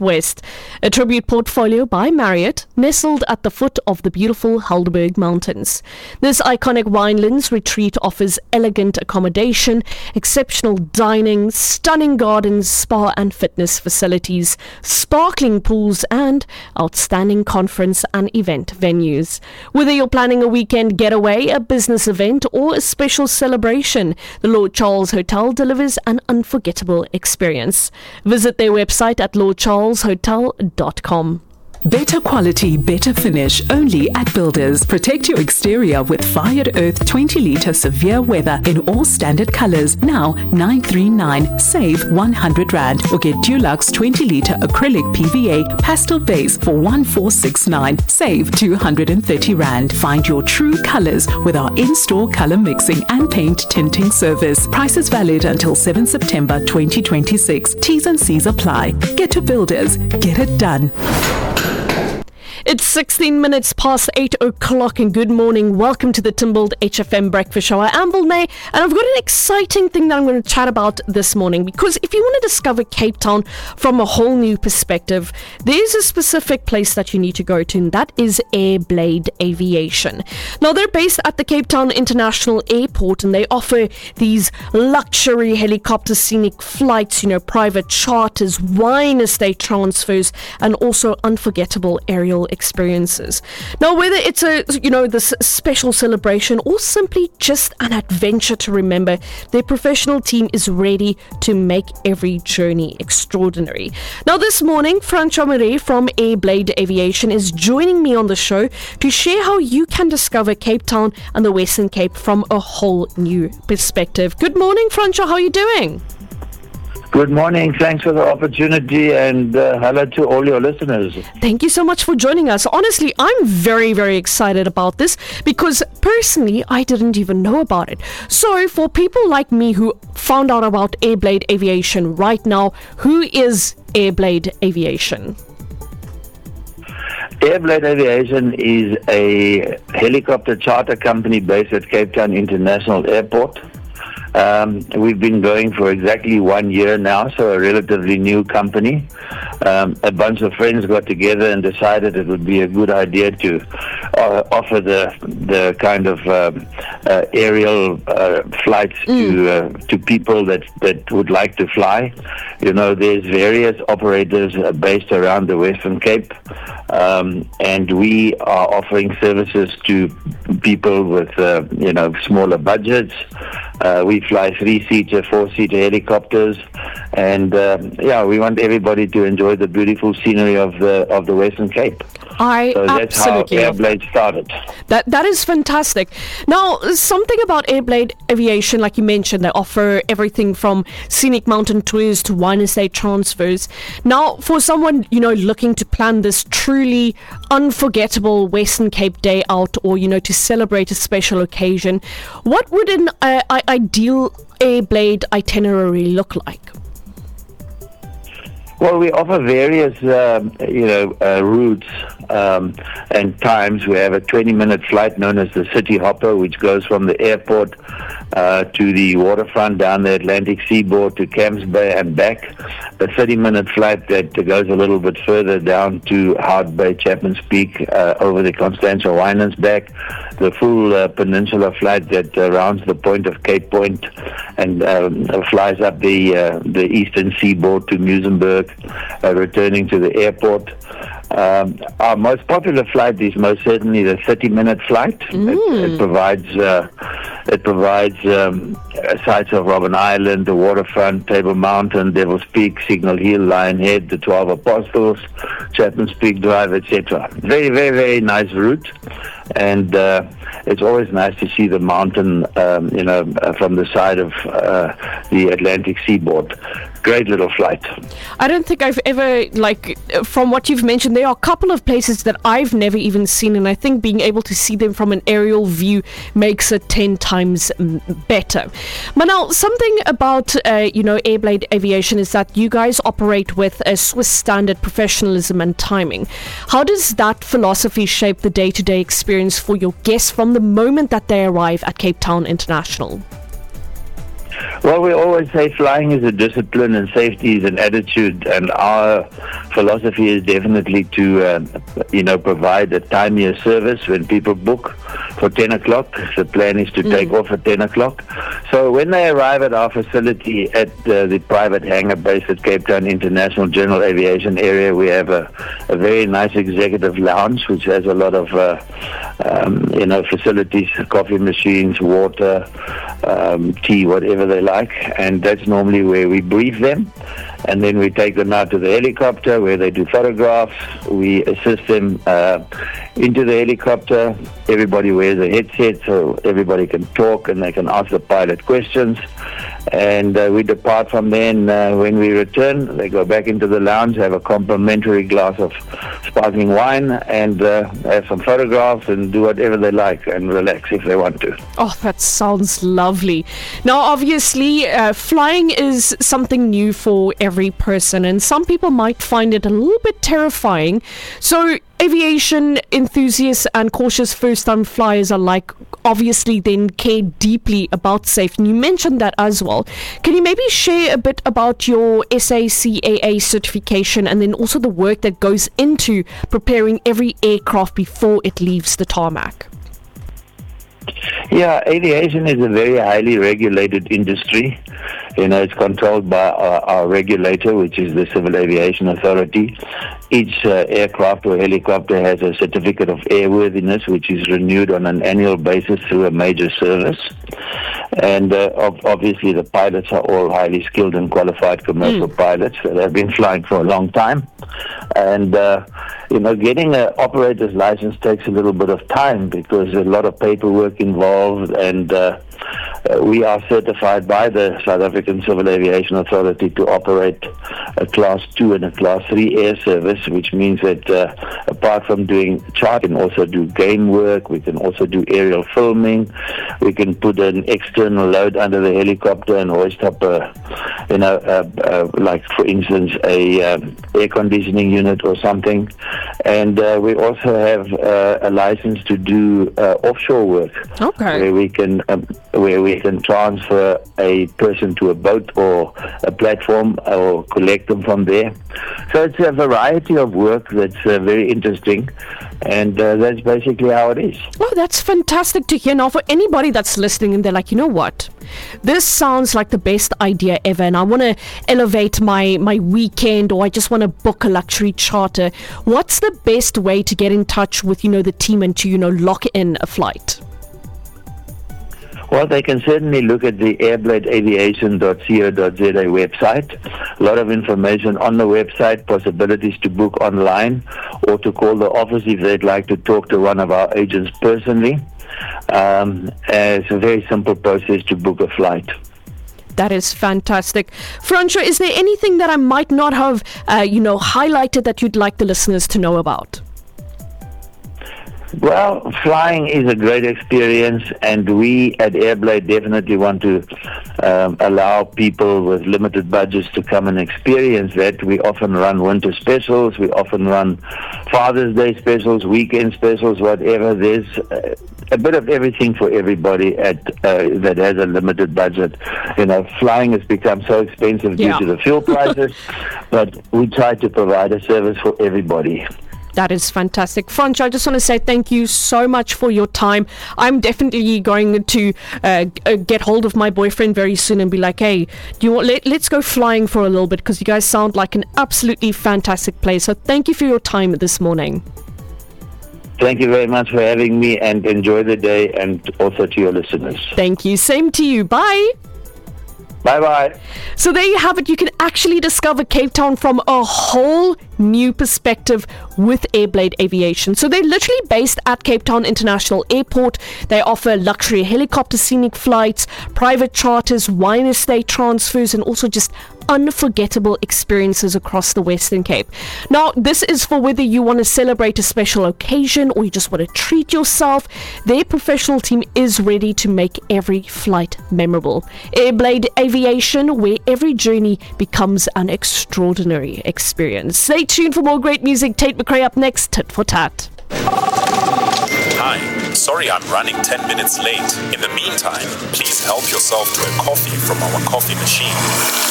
Southwest. A tribute portfolio by Marriott, nestled at the foot of the beautiful Helderberg Mountains. This iconic winelands retreat offers elegant accommodation, exceptional dining, stunning gardens, spa and fitness facilities, sparkling pools, and outstanding conference and event venues. Whether you're planning a weekend getaway, a business event, or a special celebration, the Lord Charles Hotel delivers an unforgettable experience. Visit their website at lordcharleshotel.com. Better quality, better finish, only at Builders. Protect your exterior with Fired Earth 20-litre severe weather in all standard colours. Now, 939. Save 100 Rand. Or get Dulux 20-litre acrylic PVA pastel base for 1469. Save 230 Rand. Find your true colours with our in-store colour mixing and paint tinting service. Prices valid until 7 September 2026. T's and C's apply. Get to Builders. Get it done. It's 16 minutes past 8 o'clock and good morning. Welcome to the Timbled HFM Breakfast Show. I am Bill May and I've got an exciting thing that I'm going to chat about this morning, because if you want to discover Cape Town from a whole new perspective, there's a specific place that you need to go to, and that is Airblade Aviation. Now, they're based at the Cape Town International Airport and they offer these luxury helicopter scenic flights, private charters, wine estate transfers, and also unforgettable aerial experiences. Now, whether it's this special celebration or simply just an adventure to remember, their professional team is ready to make every journey extraordinary. Now, this morning, Francois Marais from Airblade Aviation is joining me on the show to share how you can discover Cape Town and the Western Cape from a whole new perspective. Good morning, Francois. How are you doing? Good morning. Thanks for the opportunity, and hello to all your listeners. Thank you so much for joining us. Honestly, I'm very, very excited about this because personally, I didn't even know about it. So for people like me who found out about Airblade Aviation right now, who is Airblade Aviation? Airblade Aviation is a helicopter charter company based at Cape Town International Airport. We've been going for exactly 1 year now, so a relatively new company. A bunch of friends got together and decided it would be a good idea to offer the kind of aerial flights to people that would like to fly. There's various operators based around the Western Cape, and we are offering services to people with smaller budgets. We fly 3-seater, 4-seater helicopters, and we want everybody to enjoy the beautiful scenery of the Western Cape. So that's how Airblade started. That is fantastic. Now, something about Airblade Aviation, like you mentioned, they offer everything from scenic mountain tours to wine estate transfers. Now, for someone looking to plan this truly unforgettable Western Cape day out, or to celebrate a special occasion, what would an ideal Airblade itinerary look like? Well, we offer various, routes and times. We have a 20-minute flight known as the City Hopper, which goes from the airport to the waterfront down the Atlantic seaboard to Camps Bay and back. A 30-minute flight that goes a little bit further down to Hout Bay, Chapman's Peak, over the Constantia Winelands back. The full peninsula flight that rounds the point of Cape Point and flies up the eastern seaboard to Muizenberg, returning to the airport. Our most popular flight is most certainly the 30-minute flight. It provides sites of Robben Island, the waterfront, Table Mountain, Devil's Peak, Signal Hill, Lion Head, the 12 Apostles, Chapman's Peak Drive, etc. Very, very, very nice route. And it's always nice to see the mountain, from the side of the Atlantic seaboard. Great little flight. I don't think I've ever, from what you've mentioned, there are a couple of places that I've never even seen, and I think being able to see them from an aerial view makes it 10 times better. But now, something about, Airblade Aviation is that you guys operate with a Swiss standard professionalism and timing. How does that philosophy shape the day-to-day experience for your guests from the moment that they arrive at Cape Town International? Well, we always say flying is a discipline and safety is an attitude, and our philosophy is definitely to, provide a timelier service when people book for 10 o'clock. The plan is to take off at 10 o'clock. So when they arrive at our facility at the private hangar base at Cape Town International General Aviation Area, we have a very nice executive lounge which has a lot of, facilities, coffee machines, water, tea, whatever they like, and that's normally where we brief them, and then we take them out to the helicopter where they do photographs. We assist them into the helicopter. Everybody wears a headset so everybody can talk and they can ask the pilot questions, and we depart from there, and when we return they go back into the lounge, have a complimentary glass of sparkling wine, and have some photographs and do whatever they like and relax if they want to. Oh, that sounds lovely. Now, obviously, flying is something new for every person, and some people might find it a little bit terrifying. So, aviation enthusiasts and cautious first-time flyers alike obviously then care deeply about safety. And you mentioned that as well. Can you maybe share a bit about your SACAA certification and then also the work that goes into preparing every aircraft before it leaves the tarmac? Yeah, aviation is a very highly regulated industry. It's controlled by our regulator, which is the Civil Aviation Authority. Each aircraft or helicopter has a certificate of airworthiness, which is renewed on an annual basis through a major service. And obviously the pilots are all highly skilled and qualified commercial pilots that have been flying for a long time. And, getting an operator's license takes a little bit of time because there's a lot of paperwork involved, and we are certified by the South African Civil Aviation Authority to operate a Class 2 and a Class 3 air service, which means that apart from doing chart, we can also do game work, we can also do aerial filming, we can put an external load under the helicopter and hoist up like for instance a air conditioning unit or something. And we also have a license to do offshore work, where we can transfer a person to a boat or a platform or collect them from there. So it's a variety of work that's very interesting, and that's basically how it is. Oh, that's fantastic to hear. Now, for anybody that's listening and they're like, you know what? This sounds like the best idea ever, and I want to elevate my weekend, or I just want to book a luxury charter. What's the best way to get in touch with, the team and to, lock in a flight? Well, they can certainly look at the airbladeaviation.co.za website. A lot of information on the website, possibilities to book online or to call the office if they'd like to talk to one of our agents personally. It's a very simple process to book a flight. That is fantastic. Francois, is there anything that I might not have, highlighted that you'd like the listeners to know about? Well, flying is a great experience, and we at Airblade definitely want to allow people with limited budgets to come and experience that. We often run winter specials, we often run Father's Day specials, weekend specials, whatever. There's a bit of everything for everybody that has a limited budget. Flying has become so expensive due to the fuel prices, but we try to provide a service for everybody. That is fantastic. Francois, I just want to say thank you so much for your time. I'm definitely going to get hold of my boyfriend very soon and be like, hey, do you want, let's go flying for a little bit, because you guys sound like an absolutely fantastic place. So thank you for your time this morning. Thank you very much for having me, and enjoy the day, and also to your listeners. Thank you. Same to you. Bye. Bye-bye. So there you have it. You can actually discover Cape Town from a whole new perspective with Airblade Aviation. So they're literally based at Cape Town International Airport. They offer luxury helicopter scenic flights, private charters, wine estate transfers, and also just unforgettable experiences across the Western Cape. Now, this is for whether you want to celebrate a special occasion or you just want to treat yourself. Their professional team is ready to make every flight memorable. Airblade Aviation, where every journey becomes an extraordinary experience. Stay tuned for more great music. Tate McRae up next, Tit for Tat. Hi, Sorry I'm running 10 minutes late. In the meantime, please help yourself to a coffee from our coffee machine.